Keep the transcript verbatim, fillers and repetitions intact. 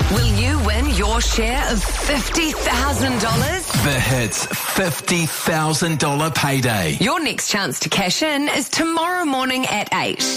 Will you win your share of fifty thousand dollars? The Hits fifty thousand dollars payday. Your next chance to cash in is tomorrow morning at eight.